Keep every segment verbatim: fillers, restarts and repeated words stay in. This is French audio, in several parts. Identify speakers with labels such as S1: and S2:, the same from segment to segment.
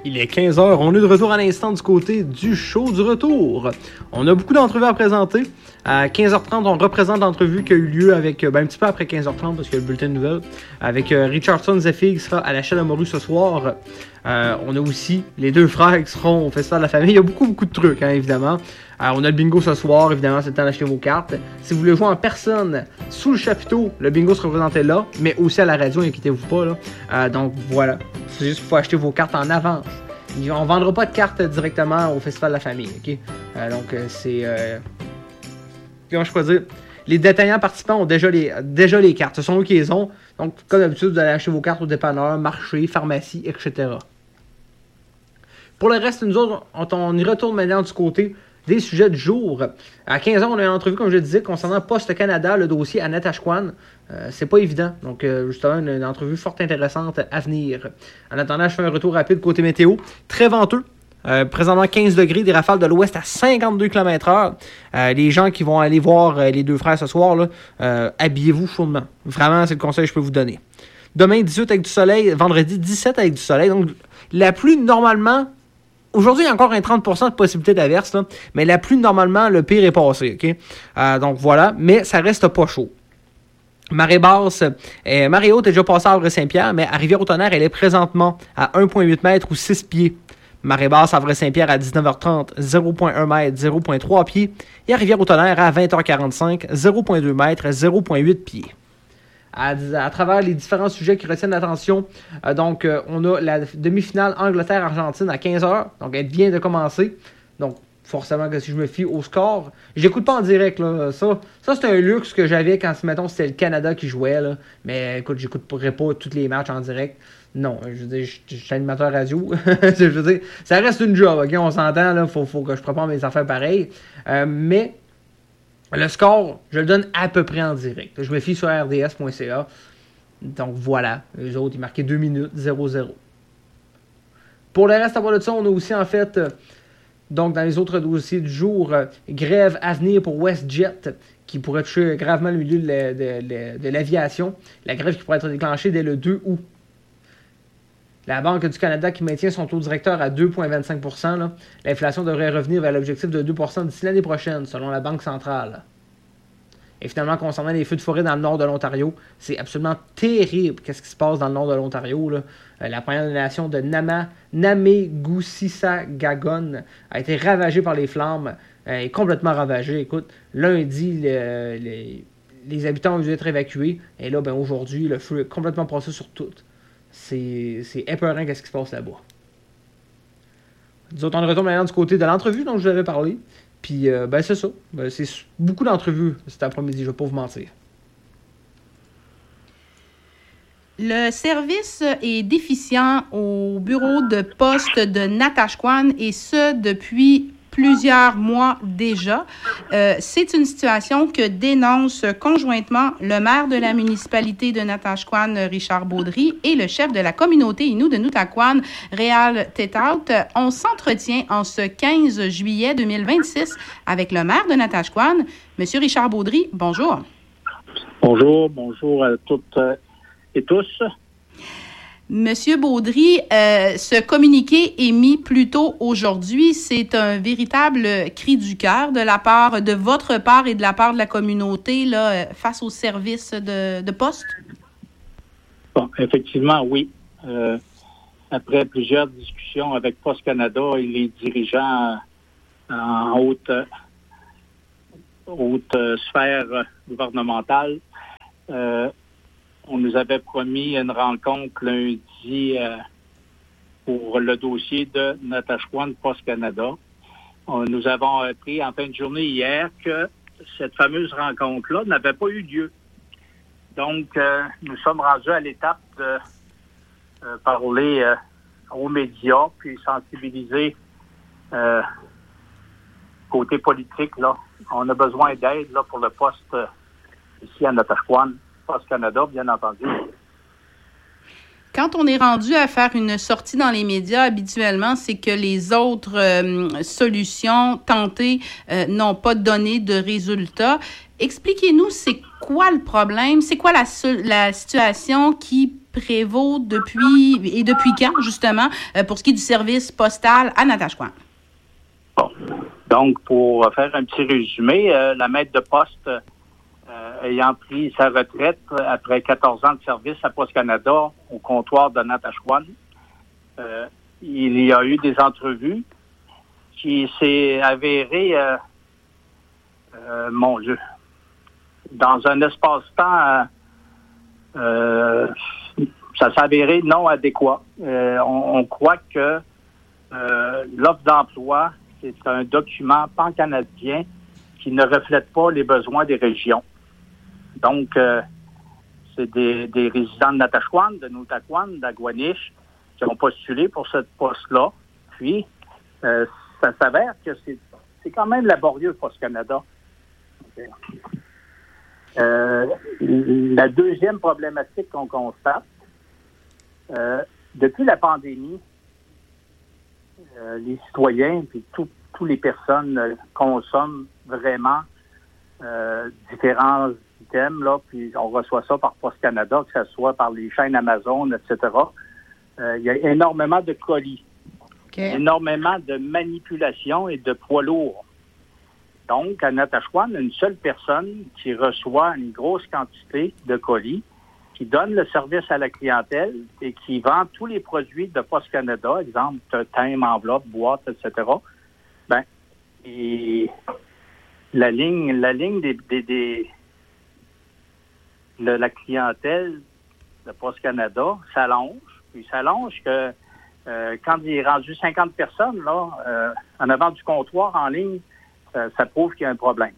S1: Il est quinze heures, on est de retour à l'instant du côté du show du retour. On a beaucoup d'entrevues à présenter. À quinze heures trente, on représente l'entrevue qui a eu lieu avec, ben, un petit peu après quinze heures trente, parce qu'il y a le bulletin de nouvelles, avec euh, Richardson Zephyr qui sera à la chaîne de Morue ce soir. Euh, on a aussi les deux frères qui seront au Festival de la Famille. Il y a beaucoup, beaucoup de trucs, hein, évidemment. Euh, on a le bingo ce soir, évidemment, c'est le temps d'acheter vos cartes. Si vous voulez jouer en personne sous le chapiteau, le bingo sera présenté là, mais aussi à la radio, inquiétez-vous pas. Là. Euh, donc voilà, c'est juste qu'il faut acheter vos cartes en avance. On ne vendra pas de cartes directement au Festival de la Famille, ok? Euh, donc euh, c'est... Euh... Comment je peux dire? Les détaillants participants ont déjà les, déjà les cartes. Ce sont eux qui les ont. Donc, comme d'habitude, vous allez acheter vos cartes au dépanneur, marché, pharmacie, et cetera. Pour le reste, nous autres, on, on y retourne maintenant du côté des sujets du jour. À quinze heures, on a une entrevue, comme je le disais, concernant Poste Canada, le dossier à Natashquan. Euh, c'est pas évident. Donc, euh, justement, une, une entrevue fort intéressante à venir. En attendant, je fais un retour rapide côté météo. Très venteux. Euh, présentement quinze degrés, des rafales de l'ouest à cinquante-deux kilomètres heure. Euh, les gens qui vont aller voir euh, les deux frères ce soir, là, euh, habillez-vous chaudement. Vraiment, c'est le conseil que je peux vous donner. Demain, dix-huit avec du soleil. Vendredi, dix-sept avec du soleil. Donc, la pluie, normalement... Aujourd'hui, il y a encore un trente pour cent de possibilité d'averse, là, mais la pluie, normalement, le pire est passé. Okay? Euh, donc, voilà. Mais ça reste pas chaud. Marée basse, euh, marée haute est déjà passée à Havre-Saint-Pierre, mais à Rivière-au-Tonnerre, elle est présentement à un virgule huit mètres ou six pieds. Marée basse à Havre-Saint-Pierre à dix-neuf heures trente, zéro virgule un mètre, zéro virgule trois pieds. Et à Rivière-au-Tonnerre à vingt heures quarante-cinq, zéro virgule deux mètres, zéro virgule huit pieds. À, à travers les différents sujets qui retiennent l'attention, euh, donc euh, on a la demi-finale Angleterre-Argentine à quinze heures. Donc elle vient de commencer. Donc forcément que si je me fie au score, j'écoute pas en direct. Là, ça, ça c'est un luxe que j'avais quand, mettons, c'était le Canada qui jouait. Là. Mais écoute, j'écouterais pas tous les matchs en direct. Non, je veux dire, je suis animateur radio. Je veux dire, ça reste une job, ok? On s'entend, là, faut, faut que je prépare mes affaires pareilles. Euh, mais le score, je le donne à peu près en direct. Je me fie sur r d s point c a. Donc voilà, les autres, ils marquaient deux minutes, zéro zéro. Pour le reste, à part de ça, on a aussi en fait, euh, donc dans les autres dossiers du jour, euh, grève à venir pour WestJet, qui pourrait toucher gravement le milieu de, la, de, de, de l'aviation. La grève qui pourrait être déclenchée dès le deux août. La Banque du Canada qui maintient son taux directeur à deux virgule vingt-cinq pour cent. Là. L'inflation devrait revenir vers l'objectif de deux pour cent d'ici l'année prochaine, selon la Banque centrale. Et finalement, concernant les feux de forêt dans le nord de l'Ontario, c'est absolument terrible qu'est-ce qui se passe dans le nord de l'Ontario. Là. Euh, la première nation de Nama, Namegoossissagagon a été ravagée par les flammes, euh, est complètement ravagée. Écoute, lundi, le, les, les habitants ont dû être évacués. Et là, ben, aujourd'hui, le feu est complètement passé sur tout. C'est, c'est épeurant qu'est-ce qui se passe là-bas. Nous autres, on retourne maintenant du côté de l'entrevue dont je vous avais parlé. Puis, euh, ben c'est ça. Ben, c'est beaucoup d'entrevues cet après-midi, je ne vais pas vous mentir.
S2: Le service est déficient au bureau de poste de Natashquan et ce, depuis plusieurs mois déjà. Euh, c'est une situation que dénonce conjointement le maire de la municipalité de Natashquan, Richard Baudry, et le chef de la communauté Innu de Nutaquan, Réal Tetaut. On s'entretient en ce quinze juillet deux mille vingt-six avec le maire de Natashquan, M. Richard Baudry. Bonjour.
S3: Bonjour, bonjour à toutes et tous.
S2: Monsieur Baudry, euh, ce communiqué émis plus tôt aujourd'hui, c'est un véritable cri du cœur de la part de votre part et de la part de la communauté là, face au service de, de poste?
S3: Bon, effectivement, oui. Euh, après plusieurs discussions avec Poste Canada et les dirigeants en haute, haute sphère gouvernementale, euh, on nous avait promis une rencontre lundi euh, pour le dossier de Natashquan Poste Canada. On, nous avons appris en fin de journée hier que cette fameuse rencontre-là n'avait pas eu lieu. Donc, euh, nous sommes rendus à l'étape de euh, parler euh, aux médias puis sensibiliser euh, côté politique. Là, on a besoin d'aide là pour le poste euh, ici à Natashquan. Poste Canada, bien entendu.
S2: Quand on est rendu à faire une sortie dans les médias, habituellement, c'est que les autres euh, solutions tentées euh, n'ont pas donné de résultats. Expliquez-nous, c'est quoi le problème? C'est quoi la, la situation qui prévaut depuis, et depuis quand, justement, pour ce qui est du service postal à Natashquan?
S3: Bon. Donc, pour faire un petit résumé, euh, la maître de poste euh, ayant pris sa retraite après quatorze ans de service à Poste Canada au comptoir de Natashquan, euh, il y a eu des entrevues qui s'est avéré, euh, euh, mon Dieu, dans un espace-temps, euh, ça s'est avéré non adéquat. Euh, on, on croit que euh, l'offre d'emploi, c'est un document pan-canadien qui ne reflète pas les besoins des régions. Donc, euh, c'est des, des résidents de Natashquan, de Nootaquan, d'Aguanish qui ont postulé pour ce poste-là. Puis, euh, ça s'avère que c'est, c'est quand même laborieux, Poste Canada. Okay. Euh, la deuxième problématique qu'on constate, euh, depuis la pandémie, euh, les citoyens puis tous les personnes euh, consomment vraiment euh, différents items, là, puis on reçoit ça par Poste Canada, que ce soit par les chaînes Amazon, et cetera. Euh, il y a énormément de colis, okay. énormément de manipulations et de poids lourds. Donc, à Natashquan, une seule personne qui reçoit une grosse quantité de colis, qui donne le service à la clientèle et qui vend tous les produits de Poste Canada, exemple, thème, enveloppe, boîte, et cetera. Ben, et la ligne, la ligne des, des, des de la clientèle de Poste Canada s'allonge, puis s'allonge que euh, quand il est rendu cinquante personnes là, euh, en avant du comptoir en ligne, ça, ça prouve qu'il y a un problème.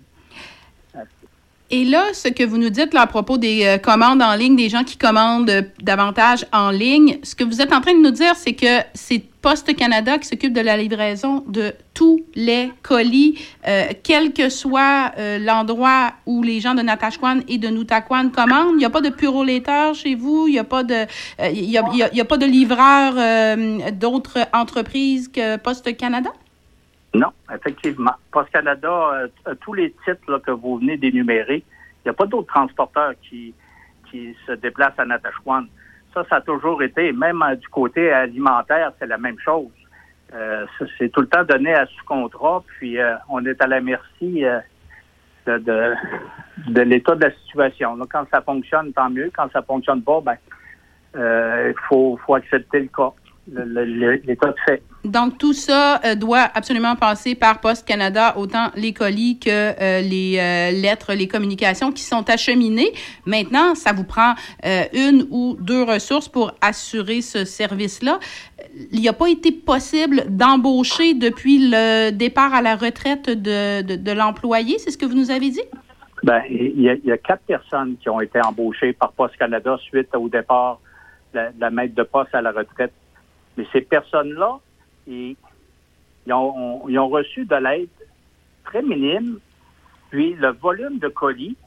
S2: Et là, ce que vous nous dites là, à propos des euh, commandes en ligne, des gens qui commandent euh, davantage en ligne, ce que vous êtes en train de nous dire, c'est que c'est Poste Canada qui s'occupe de la livraison de tous les colis, euh, quel que soit euh, l'endroit où les gens de Natashquan et de Nootaquan commandent. Il n'y a pas de puro-laiter chez vous, il n'y a pas de, euh, il y a, il y a, il y a pas de livreur euh, d'autres entreprises que Poste Canada?
S3: Non, effectivement. Poste Canada, euh, tous les titres là, que vous venez d'énumérer, il n'y a pas d'autres transporteurs qui, qui se déplacent à Natashquan. Ça, ça a toujours été, même euh, du côté alimentaire, c'est la même chose. Euh, c'est tout le temps donné à sous-contrat, puis euh, on est à la merci euh, de, de, de l'état de la situation. Là, quand ça fonctionne, tant mieux. Quand ça fonctionne pas, ben, euh, il faut, faut accepter le cas. Le, le, l'état de fait.
S2: Donc, tout ça euh, doit absolument passer par Poste Canada, autant les colis que euh, les euh, lettres, les communications qui sont acheminées. Maintenant, ça vous prend euh, une ou deux ressources pour assurer ce service-là. Il n'a pas été possible d'embaucher depuis le départ à la retraite de, de, de l'employé, c'est ce que vous nous avez dit?
S3: Bien, il y, a, il y a quatre personnes qui ont été embauchées par Poste Canada suite au départ de la, de la maître de poste à la retraite. Mais ces personnes-là, ils, ils, ont, ils ont reçu de l'aide très minime, puis le volume de colis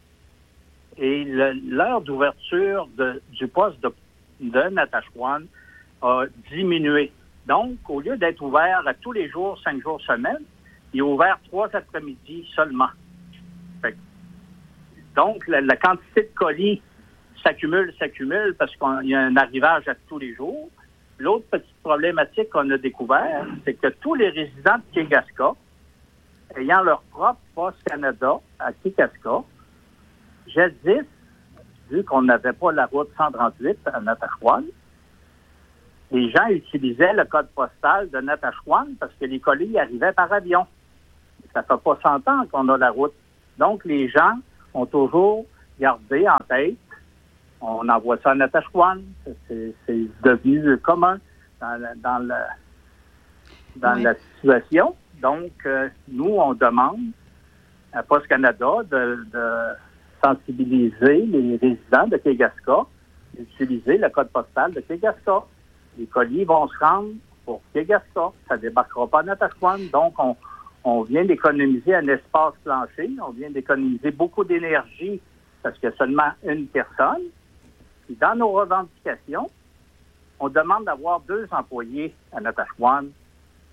S3: et le, l'heure d'ouverture de, du poste de, de Natashquan a diminué. Donc, au lieu d'être ouvert à tous les jours, cinq jours semaine, il est ouvert trois après-midi seulement. Fait, donc, la, la quantité de colis s'accumule, s'accumule parce qu'il y a un arrivage à tous les jours. L'autre petite problématique qu'on a découvert, c'est que tous les résidents de Kegaska, ayant leur propre Poste Canada à Kegaska, jadis, vu qu'on n'avait pas la route cent trente-huit à Natashquan, les gens utilisaient le code postal de Natashquan parce que les colis arrivaient par avion. Ça fait pas cent ans qu'on a la route. Donc, les gens ont toujours gardé en tête. On envoie ça à Natashquan. C'est, c'est devenu commun dans la, dans la, dans oui. la situation. Donc, euh, nous, on demande à Poste Canada de, de sensibiliser les résidents de Kegaska d'utiliser le code postal de Kegaska. Les colis vont se rendre pour Kegaska. Ça ne débarquera pas à Natashquan. Donc, on, on vient d'économiser un espace plancher. On vient d'économiser beaucoup d'énergie parce qu'il y a seulement une personne. Et dans nos revendications, on demande d'avoir deux employés à Natashquan.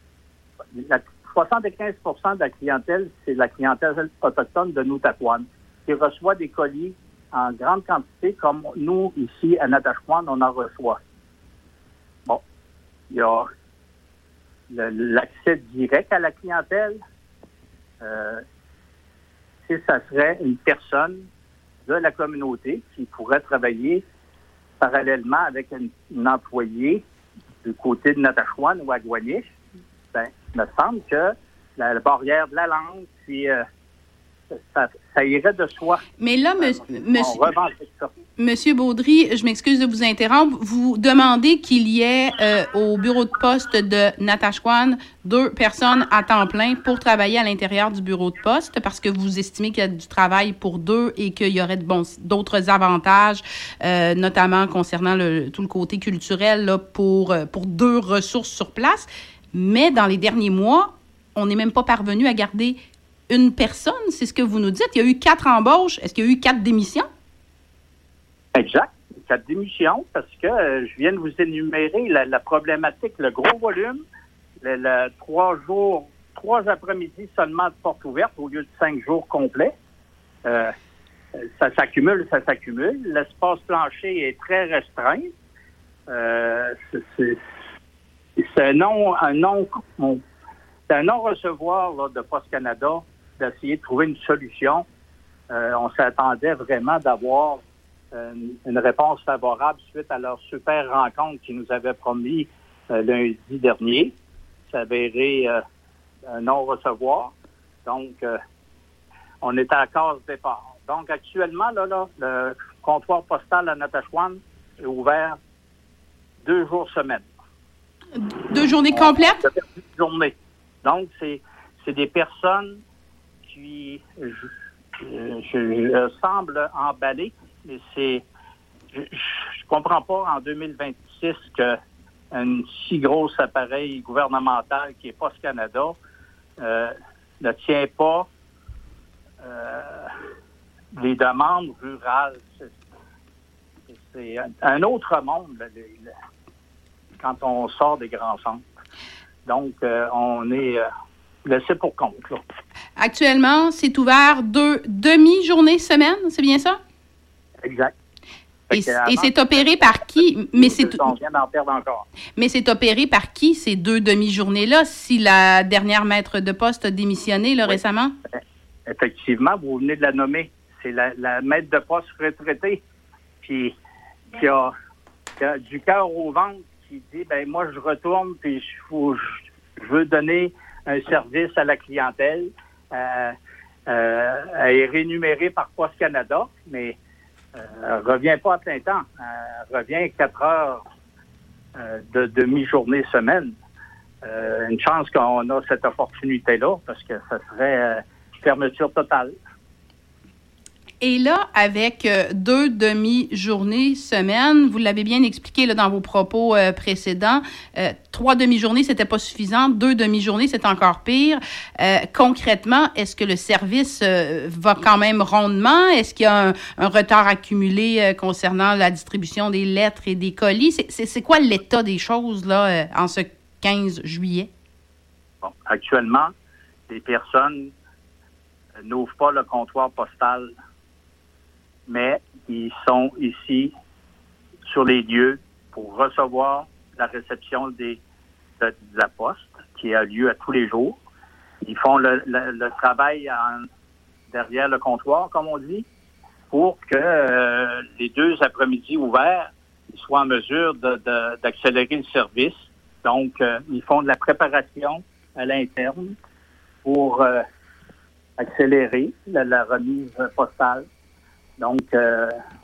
S3: La soixante-quinze pour cent de la clientèle, c'est la clientèle autochtone de Nootaquan. qui reçoit des colis en grande quantité, comme nous, ici, à Natashquan, on en reçoit. Bon, il y a le, l'accès direct à la clientèle. Euh, si ça serait une personne de la communauté qui pourrait travailler parallèlement avec une, une employée du côté de Natashquan ou à Gouaniche, ben, il me semble que la, la barrière de la langue, puis euh, ça, ça irait de soi.
S2: Mais là,
S3: Ben,
S2: monsieur, monsieur,
S3: on revendique ça.
S2: Monsieur Baudry, je m'excuse de vous interrompre. Vous demandez qu'il y ait euh, au bureau de poste de Natashquan deux personnes à temps plein pour travailler à l'intérieur du bureau de poste parce que vous estimez qu'il y a du travail pour deux et qu'il y aurait de bons, d'autres avantages, euh, notamment concernant le, tout le côté culturel là, pour, pour deux ressources sur place. Mais dans les derniers mois, on n'est même pas parvenu à garder une personne. C'est ce que vous nous dites. Il y a eu quatre embauches. Est-ce qu'il y a eu quatre démissions?
S3: Exact. Quatre démissions, parce que euh, je viens de vous énumérer la, la problématique, le gros volume, le, le trois jours, trois après-midi seulement de porte ouverte au lieu de cinq jours complets. Euh, ça s'accumule, ça s'accumule. L'espace plancher est très restreint. Euh, c'est, c'est, c'est un non, un non, c'est un non-recevoir là, de Poste Canada d'essayer de trouver une solution. Euh, on s'attendait vraiment d'avoir une, une réponse favorable suite à leur super rencontre qu'ils nous avaient promis euh, lundi dernier. Ça avéré euh, un non-recevoir. Donc, euh, on est à la case départ. Donc, actuellement, là, là, le comptoir postal à Natashquan est ouvert deux jours semaine.
S2: Deux journées complètes?
S3: Deux journées. Donc, c'est, c'est des personnes qui, je, je, je semble emballées, mais c'est, je, je comprends pas en deux mille vingt-six qu'un si gros appareil gouvernemental qui est Poste Canada euh, ne tient pas euh, les demandes rurales. C'est, c'est un autre monde là, le, le, quand on sort des grands centres. Donc, euh, on est euh, laissé pour compte. Là.
S2: Actuellement, c'est ouvert deux demi-journées semaine, c'est bien ça?
S3: Exact.
S2: Et, et c'est opéré par qui? Mais c'est,
S3: on vient d'en perdre encore.
S2: Mais c'est opéré par qui, ces deux demi-journées-là, si la dernière maître de poste a démissionné là, oui. récemment?
S3: Effectivement, vous venez de la nommer. C'est la, la maître de poste retraitée qui, qui, a, qui a du cœur au ventre, qui dit, ben moi, je retourne, puis je, faut, je veux donner un service à la clientèle. Euh, euh, elle est rémunérée par Poste Canada, mais euh, elle ne revient pas à plein temps. Elle revient quatre heures euh, de demi-journée semaine. Euh, une chance qu'on a cette opportunité-là, parce que ça serait euh, fermeture totale.
S2: Et là, avec euh, deux demi-journées semaine, vous l'avez bien expliqué là, dans vos propos euh, précédents, euh, trois demi-journées, c'était pas suffisant. Deux demi-journées, c'est encore pire. Euh, concrètement, est-ce que le service euh, va quand même rondement? Est-ce qu'il y a un, un retard accumulé euh, concernant la distribution des lettres et des colis? C'est, c'est, c'est quoi l'état des choses là euh, en ce quinze juillet?
S3: Bon, actuellement, les personnes n'ouvrent pas le comptoir postal, mais ils sont ici sur les lieux pour recevoir la réception des, de, de la poste qui a lieu à tous les jours. Ils font le, le, le travail en, derrière le comptoir, comme on dit, pour que euh, les deux après-midi ouverts ils soient en mesure de, de, d'accélérer le service. Donc, euh, ils font de la préparation à l'interne pour euh, accélérer la, la remise postale. Donc, euh,